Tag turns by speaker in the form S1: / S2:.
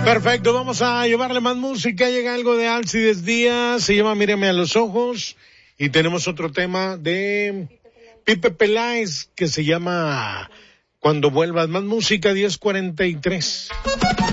S1: Perfecto, vamos a llevarle más música. Llega algo de Alcides Díaz, se llama Mírame a los ojos. Y tenemos otro tema de Pipe Peláez que se llama Cuando vuelvas. Más música, 10:43.